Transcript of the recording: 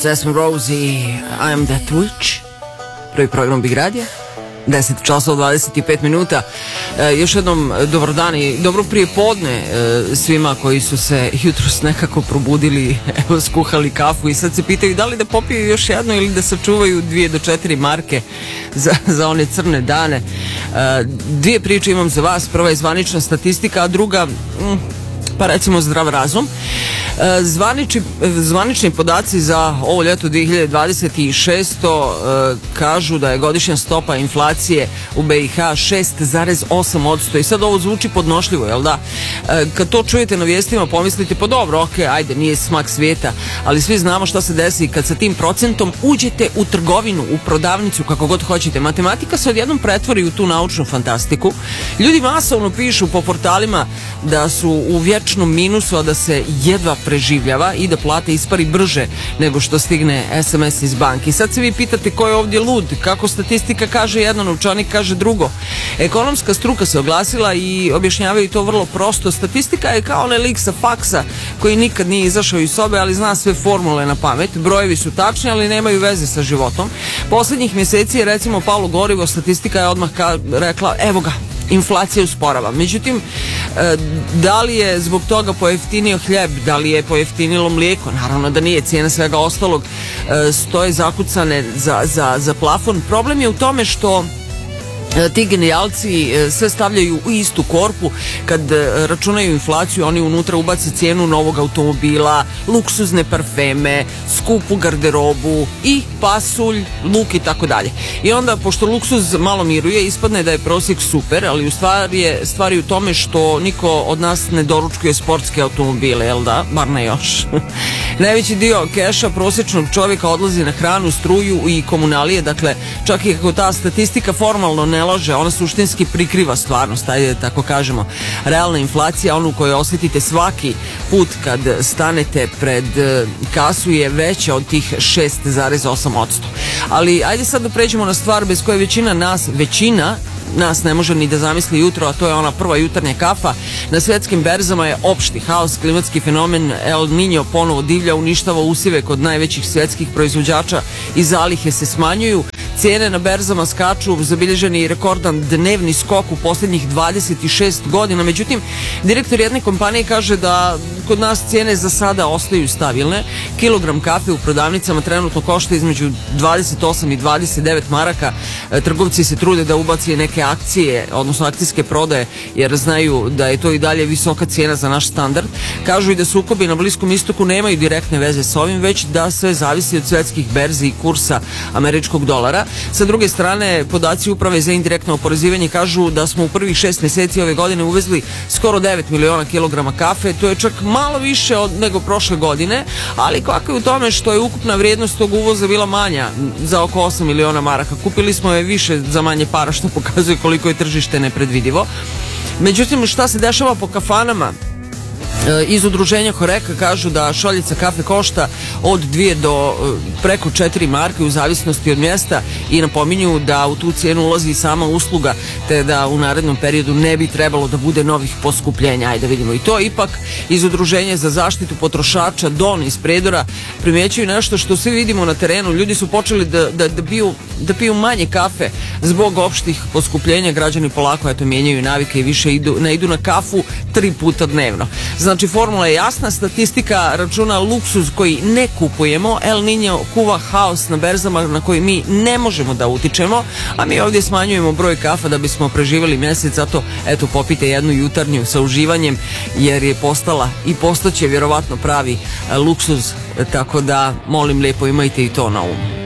Jasmine Rose i I Am That Witch. Prvi program Big Radija, 10 časova 25 minuta. Još jednom dobar dan i dobro prijepodne svima koji su se jutros nekako probudili, evo skuhali kafu i sad se pitaju da li da popiju još jedno ili da sačuvaju 2 do 4 marke za one crne dane. Dvije priče imam za vas. Prva je zvanična statistika, a druga pa recimo zdrav razum. Zvanični podaci za ovo ljeto 2026 kažu da je godišnja stopa inflacije u BiH 6,8% i sad ovo zvuči podnošljivo, jel da? Kad to čujete na vijestima pomislite pa dobro, ok, ajde, nije smak svijeta, ali svi znamo šta se desi kad sa tim procentom uđete u trgovinu, u prodavnicu, kako god hoćete. Matematika se odjednom pretvori u tu naučnu fantastiku. Ljudi masovno pišu po portalima da su u vječnom minusu, a da se jedva preživljava i da plate ispari brže nego što stigne SMS iz banke. I sad se vi pitate ko je ovdje lud, kako statistika kaže jedno, novčanik kaže drugo. Ekonomska struka se oglasila i objašnjavaju to vrlo prosto. Statistika je kao onaj lik sa faksa koji nikad nije izašao iz sobe, ali zna sve formule na pamet. Brojevi su tačni, ali nemaju veze sa životom. Posljednjih mjeseci je recimo palo gorivo, statistika je odmah rekla evo ga, inflacija usporava. Međutim, da li je zbog toga pojeftinio hljeb, da li je pojeftinilo mlijeko? Naravno da nije, cijena svega ostalog stoje zakucane za plafon. Problem je u tome što ti genijalci sve stavljaju u istu korpu. Kad računaju inflaciju, oni unutra ubace cijenu novog automobila, luksuzne parfeme, skupu garderobu i pasulj, luk i tako dalje. I onda, pošto luksuz malo miruje, ispadne da je prosjek super, ali u stvari u tome što niko od nas ne doručkuje sportske automobile, jel da? Bar ne još. Najveći dio keša prosječnog čovjeka odlazi na hranu, struju i komunalije, dakle, čak i kako ta statistika formalno ne laže, ona suštinski prikriva stvarnost, ajde tako kažemo. Realna inflacija, onu koju osjetite svaki put kad stanete pred kasu, je veća od tih 6,8%. Ali ajde sad da pređemo na stvar bez koje većina nas ne može ni da zamisli jutro, a to je ona prva jutarnja kafa. Na svjetskim berzama je opšti haos, klimatski fenomen El Niño ponovo divlja, uništava usjeve kod najvećih svjetskih proizvođača i zalihe se smanjuju. Cijene na berzama skaču, zabilježen je rekordan dnevni skok u posljednjih 26 godina. Međutim, direktor jedne kompanije kaže da kod nas cijene za sada ostaju stabilne. Kilogram kafe u prodavnicama trenutno košta između 28 i 29 maraka. Trgovci se trude da ubaci neke akcije, odnosno akcijske prodaje, jer znaju da je to i dalje visoka cijena za naš standard. Kažu i da sukobi na Bliskom istoku nemaju direktne veze s ovim, već da sve zavisi od svjetskih berzi i kursa američkog dolara. Sa druge strane, podaci Uprave za indirektno oporezivanje kažu da smo u prvih 6 mjeseci ove godine uvezli skoro 9 miliona kilograma kafe. To je čak malo više nego prošle godine, ali kako je u tome što je ukupna vrijednost tog uvoza bila manja za oko 8 miliona maraka. Kupili smo je više za manje para, što pokazuje koliko je tržište nepredvidivo. Međutim, šta se dešava po kafanama? Iz udruženja Horeka kažu da šoljica kafe košta od 2 do preko 4 marke u zavisnosti od mjesta i napominju da u tu cijenu ulazi i sama usluga, te da u narednom periodu ne bi trebalo da bude novih poskupljenja. Ajde da vidimo i to. Ipak iz udruženja za zaštitu potrošača Don iz Predora primjećuju nešto što svi vidimo na terenu. Ljudi su počeli da piju manje kafe zbog opštih poskupljenja. Građani polako mijenjaju navike i više ne idu na kafu 3 puta dnevno. Znači, formula je jasna, statistika računa luksuz koji ne kupujemo, El Niño kuva haos na berzama na koji mi ne možemo da utičemo, a mi ovdje smanjujemo broj kafa da bismo preživjeli mjesec. Zato, eto, popite jednu jutarnju sa uživanjem, jer je postala i postaće vjerovatno pravi luksuz, tako da molim lijepo imajte i to na umu.